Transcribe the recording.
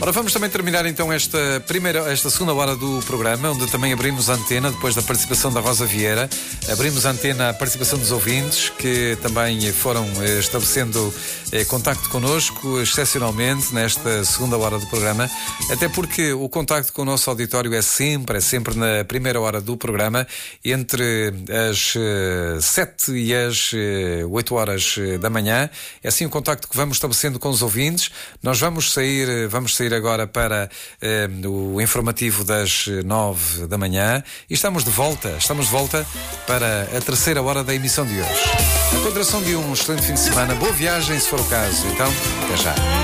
Ora, vamos também terminar então esta segunda hora do programa, onde também abrimos a antena, depois da participação da Rosa Vieira, abrimos a antena à participação dos ouvintes, que também foram estabelecendo contacto connosco, excepcionalmente, nesta segunda hora do programa, até porque o contacto com o nosso auditório é sempre na primeira hora do programa, entre as 7 e as 8 horas da manhã. É assim o contacto que vamos estabelecendo com os ouvintes. Nós vamos sair agora para o informativo das 9 da manhã e estamos de volta para a terceira hora da emissão de hoje. A continuação de um excelente fim de semana, boa viagem se for o caso. Então, até já.